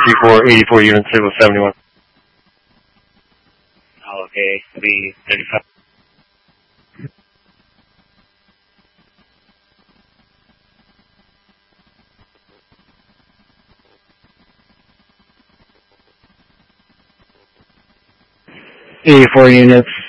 334, 84 units, Civil 71. Oh, okay. It'll be 35. Eighty-four units,